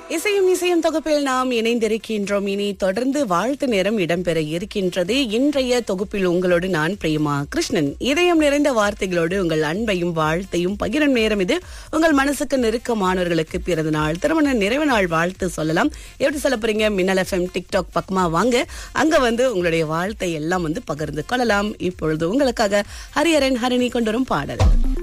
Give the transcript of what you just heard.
இசையும் தொகுப்பில் நாம் இணைந்திருக்கின்றோம். இனி தொடர்ந்து வாழ்த்து நேரம் இடம்பெற இருக்கின்றது. இன்றைய தொகுப்பில் உங்களோடு நான் பிரேமா கிருஷ்ணன். இதயம் நிறைந்த வார்த்தைகளோடு உங்கள் அன்பையும் வாழ்த்தையும் பகிரும் நேரம் இது. உங்கள் மனசுக்கு நெருக்கமானவர்களுக்கு பிறந்த நாள், திருமண நிறைவு நாள் வாழ்த்து சொல்லலாம். எப்படி சொல்ல போறீங்க? மின்னல் FM டிக்டாக் பக்கமா வாங்க, அங்க உங்களுடைய வாழ்த்தை எல்லாம் பகிர்ந்து கொள்ளலாம். இப்பொழுது உங்களுக்காக ஹரிஹரன் ஹரிணி கொண்டு வரும் பாடல்.